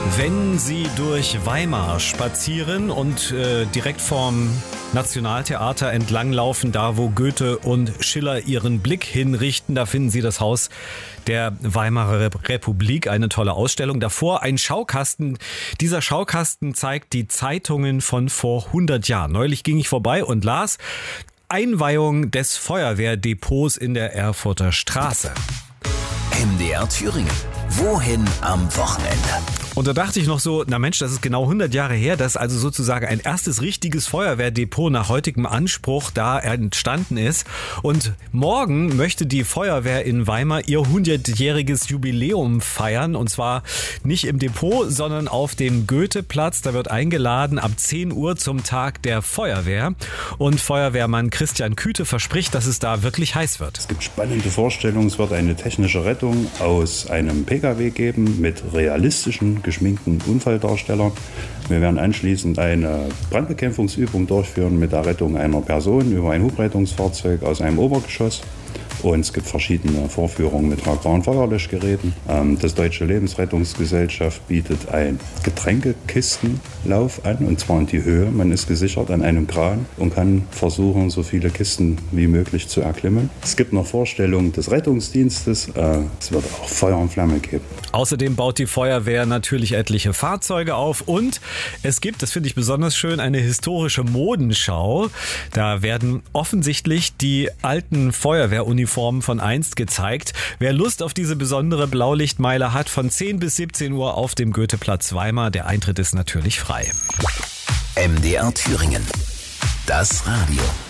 Wenn Sie durch Weimar spazieren und direkt vorm Nationaltheater entlanglaufen, da wo Goethe und Schiller ihren Blick hinrichten, da finden Sie das Haus der Weimarer Republik, eine tolle Ausstellung. Davor ein Schaukasten. Dieser Schaukasten zeigt die Zeitungen von vor 100 Jahren. Neulich ging ich vorbei und las Einweihung des Feuerwehrdepots in der Erfurter Straße. MDR Thüringen. Wohin am Wochenende? Und da dachte ich noch so, na Mensch, das ist genau 100 Jahre her, dass also sozusagen ein erstes richtiges Feuerwehrdepot nach heutigem Anspruch da entstanden ist. Und morgen möchte die Feuerwehr in Weimar ihr 100-jähriges Jubiläum feiern. Und zwar nicht im Depot, sondern auf dem Goetheplatz. Da wird eingeladen ab 10 Uhr zum Tag der Feuerwehr. Und Feuerwehrmann Christian Küte verspricht, dass es da wirklich heiß wird. Es gibt spannende Vorstellungen. Es wird eine technische Rettung aus einem PKW geben mit realistischen geschminkten Unfalldarstellern. Wir werden anschließend eine Brandbekämpfungsübung durchführen mit der Rettung einer Person über ein Hubrettungsfahrzeug aus einem Obergeschoss. Und es gibt verschiedene Vorführungen mit tragbaren Feuerlöschgeräten. Das Deutsche Lebensrettungsgesellschaft bietet einen Getränkekistenlauf an, und zwar in die Höhe. Man ist gesichert an einem Kran und kann versuchen, so viele Kisten wie möglich zu erklimmen. Es gibt noch Vorstellungen des Rettungsdienstes. Es wird auch Feuer und Flamme geben. Außerdem baut die Feuerwehr natürlich etliche Fahrzeuge auf und es gibt, das finde ich besonders schön, eine historische Modenschau. Da werden offensichtlich die alten Feuerwehruniformen von einst gezeigt. Wer Lust auf diese besondere Blaulichtmeile hat, von 10 bis 17 Uhr auf dem Goetheplatz Weimar. Der Eintritt ist natürlich frei. MDR Thüringen. Das Radio.